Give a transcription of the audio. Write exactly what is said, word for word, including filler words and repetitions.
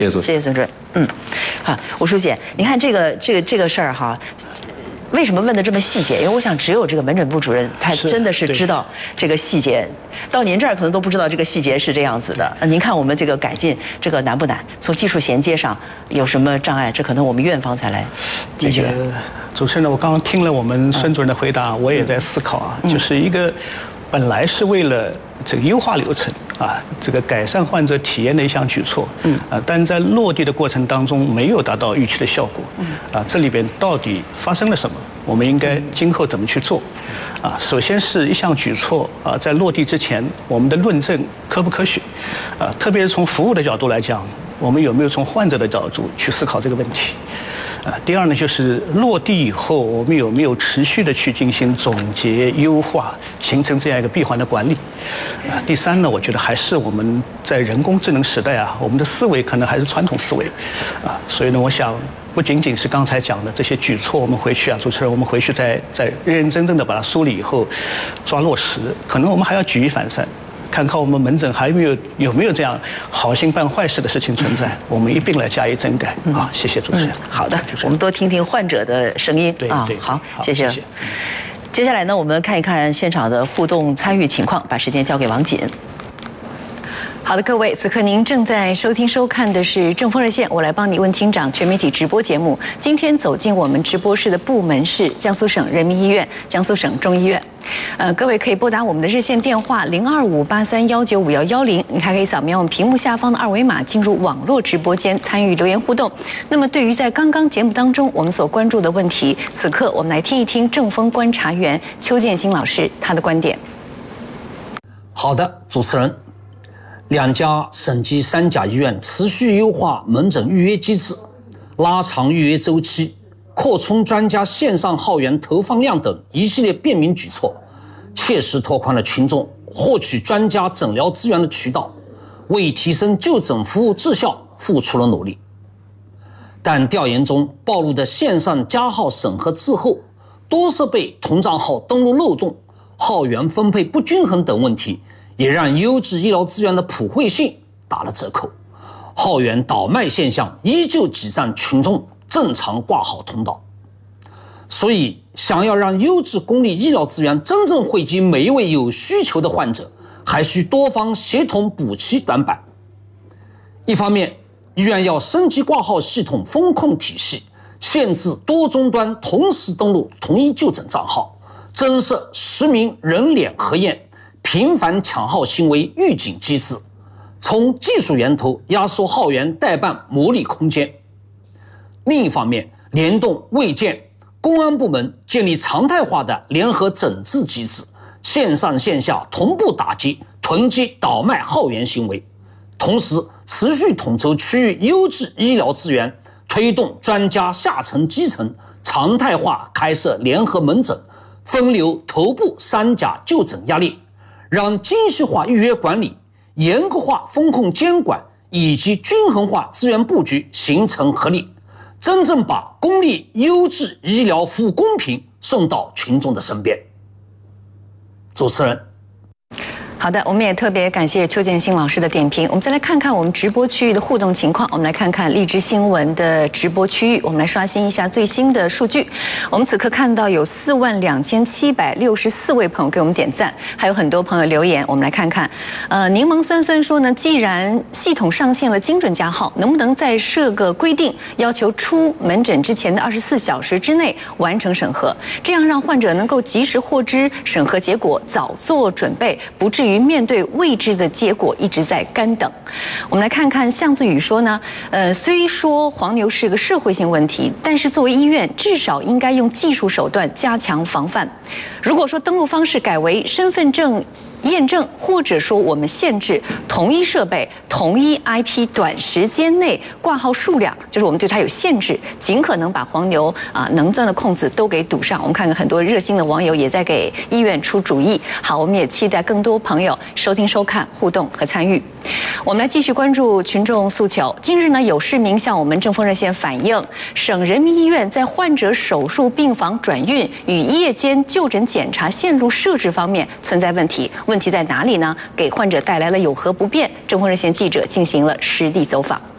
谢谢主谢谢孙主任。嗯，好，吴书记，你看这个这个这个事儿哈。为什么问的这么细节？因为我想，只有这个门诊部主任才真的是知道这个细节，到您这儿可能都不知道这个细节是这样子的。您看我们这个改进这个难不难？从技术衔接上有什么障碍？这可能我们院方才来解决。 这个主持人，我刚刚听了我们孙主任的回答，我也在思考啊， 嗯、 就是一个本来是为了这个优化流程啊，这个改善患者体验的一项举措，嗯啊，但在落地的过程当中没有达到预期的效果，嗯啊，这里边到底发生了什么？我们应该今后怎么去做？啊，首先是一项举措啊，在落地之前，我们的论证科不科学？啊，特别是从服务的角度来讲，我们有没有从患者的角度去思考这个问题？啊，第二呢，就是落地以后，我们有没有持续的去进行总结、优化，形成这样一个闭环的管理？啊，第三呢，我觉得还是我们在人工智能时代啊，我们的思维可能还是传统思维，啊，所以呢，我想不仅仅是刚才讲的这些举措，我们回去啊，主持人，我们回去再再认认真真的把它梳理以后，抓落实，可能我们还要举一反三。看看我们门诊还有没有有没有这样好心办坏事的事情存在，我们一并来加以整改啊！谢谢主持人。 嗯、好的，我们多听听患者的声音对啊。 对， 好，谢谢。谢谢接下来呢，我们看一看现场的互动参与情况，把时间交给王锦。 好的，各位，此刻您正在收听收看的是正风热线，我来帮你问厅长全媒体直播节目。今天走进我们直播室的部门是江苏省人民医院、江苏省中医院。呃，各位可以拨打我们的热线电话零二五八三幺九五幺幺零，你还可以扫描我们屏幕下方的二维码进入网络直播间参与留言互动。那么，对于在刚刚节目当中我们所关注的问题，此刻我们来听一听正风观察员邱建新老师他的观点。 好的，主持人。两家省级三甲医院持续优化门诊预约机制，拉长预约周期，扩充专家线上号源投放量等一系列便民举措，切实拓宽了群众获取专家诊疗资源的渠道，为提升就诊服务质效付出了努力。但调研中暴露的线上加号审核滞后、多设备同账号登录漏洞、号源分配不均衡等问题，也让优质医疗资源的普惠性打了折扣，号源倒卖现象依旧挤占群众正常挂号通道。所以，想要让优质公立医疗资源真正惠及每一位有需求的患者，还需多方协同补齐短板。一方面，医院要升级挂号系统风控体系，限制多终端同时登录同一就诊账号，增设实名人脸核验、频繁抢号行为预警机制，从技术源头压缩号源代办模拟空间。另一方面，联动卫健、公安部门建立常态化的联合整治机制，线上线下同步打击囤积倒卖号源行为，同时持续统筹区域优质医疗资源，推动专家下沉基层常态化开设联合门诊，分流头部三甲就诊压力，让精细化预约管理、严格化风控监管以及均衡化资源布局形成合力，真正把公立优质医疗服务公平送到群众的身边。主持人。 好的，我们也特别感谢邱建新老师的点评。我们再来看看我们直播区域的互动情况。我们来看看荔枝新闻的直播区域，我们来刷新一下最新的数据。我们此刻看到有四万两千七百六十四位朋友给我们点赞，还有很多朋友留言。我们来看看，呃，柠檬酸酸说呢，既然系统上线了精准加号，能不能再设个规定，要求出门诊之前的二十四小时之内完成审核，这样让患者能够及时获知审核结果，早做准备，不至于面对未知的结果一直在干等。我们来看看向子宇说呢，呃，虽说黄牛是个社会性问题，但是作为医院，至少应该用技术手段加强防范。如果说登录方式改为身份证验证，或者说我们限制同一设备、同一 I P 短时间内挂号数量，就是我们对它有限制，尽可能把黄牛啊、呃、能钻的空子都给堵上。我们看看很多热心的网友也在给医院出主意。好，我们也期待更多朋友收听、收看、互动和参与。我们来继续关注群众诉求。近日呢，有市民向我们正风热线反映，省人民医院在患者手术病房转运与夜间就诊检查线路设置方面存在问题。问题在哪里呢？给患者带来了有何不便？正风热线记者进行了实地走访。